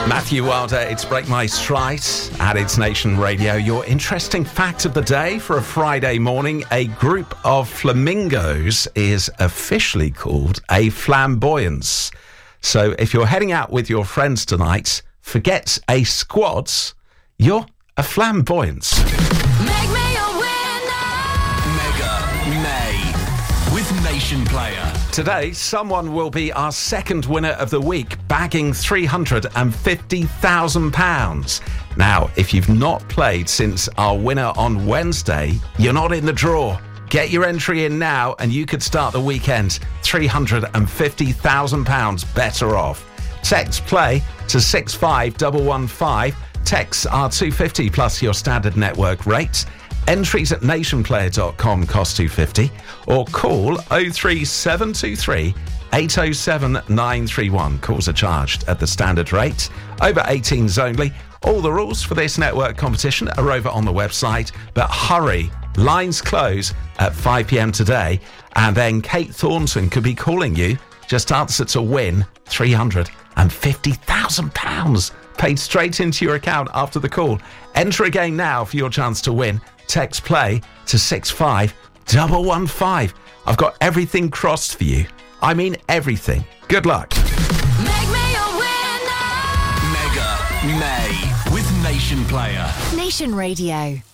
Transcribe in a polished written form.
Matthew Wilder, it's Break My Stride at It's Nation Radio. Your interesting fact of the day for a Friday morning: a group of flamingos is officially called a flamboyance. So if you're heading out with your friends tonight, forget a squads, you're a flamboyance. Make me a winner. Mega May with Nation Player. Today, someone will be our second winner of the week, bagging £350,000. Now, if you've not played since our winner on Wednesday, you're not in the draw. Get your entry in now and you could start the weekend £350,000 better off. Text play to 65115. Texts are $2.50 plus your standard network rates. Entries at nationplayer.com cost $2.50 or call 03723 807 931. Calls are charged at the standard rate. Over 18s only. All the rules for this network competition are over on the website, but hurry, lines close at 5 p.m. today, and then Kate Thornton could be calling you. Just answer to win £350,000 paid straight into your account after the call. Enter again now for your chance to win. Text play to 65115. I've got everything crossed for you. I mean everything. Good luck. Make me a winner. Mega May with Nation Player. Nation Radio.